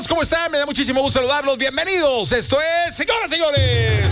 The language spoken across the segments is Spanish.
amigos? ¿Cómo están? Me da muchísimo gusto saludarlos. Bienvenidos. Esto es, señoras, señores.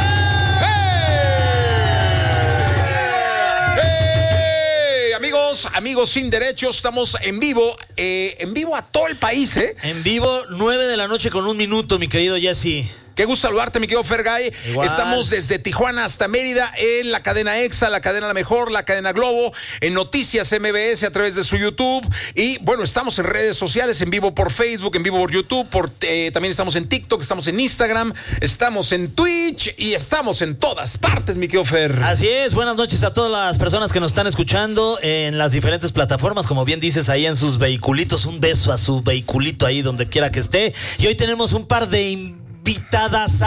Amigos sin derechos, estamos en vivo a todo el país, ¿eh? En vivo, 9 de la noche con 1 minuto, mi querido Jesse. Qué gusto saludarte, mi querido Fergay. Igual. Estamos desde Tijuana hasta Mérida en la cadena EXA, la cadena La Mejor, la cadena Globo, en Noticias MBS a través de su YouTube. Y bueno, estamos en redes sociales, en vivo por Facebook, en vivo por YouTube, también estamos en TikTok, estamos en Instagram, estamos en Twitch y estamos en todas partes, mi querido Fer. Así es, buenas noches a todas las personas que nos están escuchando en las diferentes plataformas, como bien dices, ahí en sus vehiculitos. Un beso a su vehiculito ahí donde quiera que esté. Y hoy tenemos un par de invitadas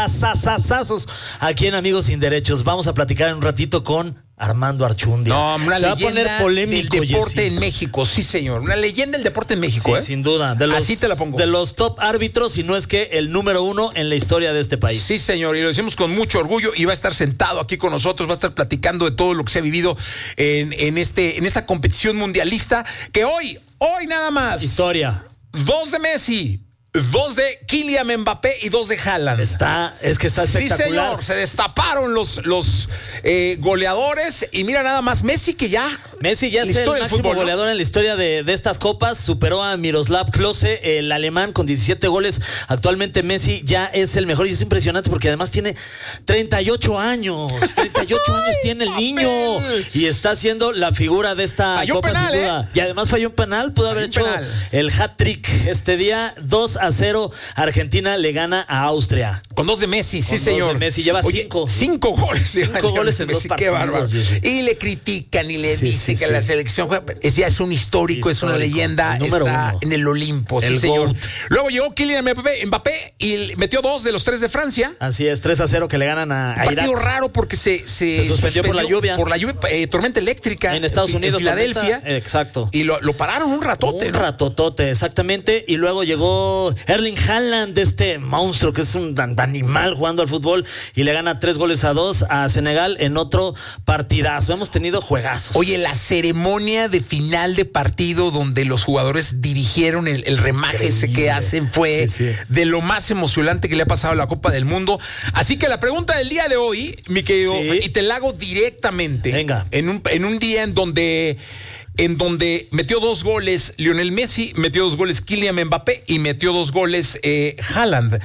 aquí en Amigos Sin Derechos. Vamos a platicar en un ratito con Armando Archundia. No, una Se va a leyenda poner polémico, del deporte Jesse. en México, sí señor. Una leyenda del deporte en México, Sí, sin duda. Así te la pongo. De los top árbitros, y no es que el número 1 en la historia de este país. Sí, señor, y lo decimos con mucho orgullo, y va a estar sentado aquí con nosotros, va a estar platicando de todo lo que se ha vivido en esta competición mundialista, que hoy nada más. Historia. 2 de Messi, 2 de Kylian Mbappé y 2 de Haaland. Es que está espectacular. Sí, señor, se destaparon los goleadores, y mira nada más, Messi es el máximo goleador en la historia de estas copas. Superó a Miroslav Klose, el alemán, con 17 goles. Actualmente Messi ya es el mejor, y es impresionante porque además tiene 38 años. 38 años tiene el niño, y está siendo la figura de esta copa, penal, sin duda. Y además falló un penal, pudo haber hecho el hat-trick este día. 2-0, Argentina le gana a Austria. Con 2 de Messi, sí, Con señor. 2 de Messi, lleva 5. 5 goles. 5 goles en 2 partidos. Qué bárbaro. Y le critican y le dicen que la selección juega. Ya es un histórico, es una leyenda. Está 1 en el Olimpo, sí, señor. Luego llegó Kylian Mbappé y metió 2 de los 3 de Francia. Así es, 3-0 que le ganan a Irak. Partido raro porque se suspendió por la lluvia. Tormenta eléctrica. En Estados Unidos. En Filadelfia. Exacto. Y lo pararon un ratote. Un ratotote, exactamente. Y luego llegó Erling Haaland, este monstruo que es un animal jugando al fútbol, y le gana 3-2 a Senegal en otro partidazo. Hemos tenido juegazos. Oye, la ceremonia de final de partido donde los jugadores dirigieron el remaje ese que hacen fue de lo más emocionante que le ha pasado a la Copa del Mundo. Así que la pregunta del día de hoy, mi querido, y te la hago directamente. Venga. En un día en donde metió 2 goles Lionel Messi, metió 2 goles Kylian Mbappé y metió 2 goles Haaland.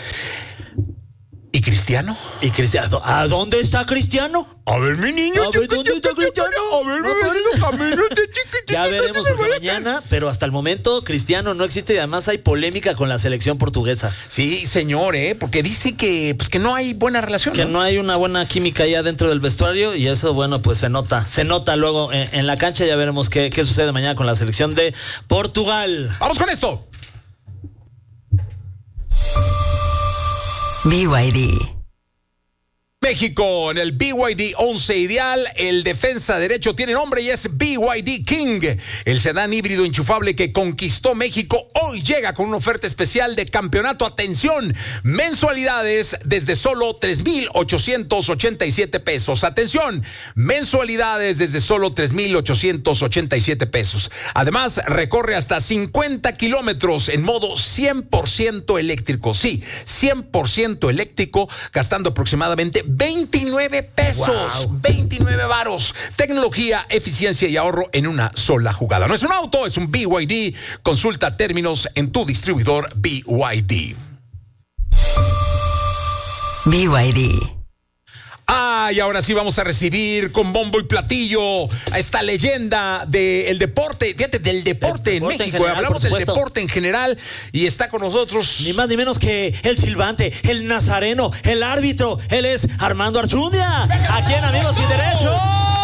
¿Y Cristiano? ¿A dónde está Cristiano? A ver, mi niño. A ver, ¿dónde está Cristiano? A ver, ya veremos, porque mañana, pero hasta el momento Cristiano no existe, y además hay polémica con la selección portuguesa. Sí, señor, porque dice que no hay buena relación. Que no hay una buena química ya dentro del vestuario, y eso, bueno, pues se nota luego en la cancha. Ya veremos qué sucede mañana con la selección de Portugal. Vamos con esto. BYD. México, en el BYD 11 Ideal, el defensa derecho tiene nombre y es BYD King. El sedán híbrido enchufable que conquistó México hoy llega con una oferta especial de campeonato. Atención, mensualidades desde solo 3,887 pesos. Atención, mensualidades desde solo 3,887 pesos. Además, recorre hasta 50 kilómetros en modo 100% eléctrico. Sí, 100% eléctrico, gastando aproximadamente 29 pesos, wow. 29 varos. Tecnología, eficiencia y ahorro en una sola jugada. No es un auto, es un BYD. Consulta términos en tu distribuidor BYD. BYD. Y ahora sí vamos a recibir con bombo y platillo a esta leyenda del deporte, fíjate, del deporte en México. General, hablamos del deporte en general, y está con nosotros ni más ni menos que el silbante, el nazareno, el árbitro. Él es Armando Archundia. Aquí en Amigos Sin Derechos.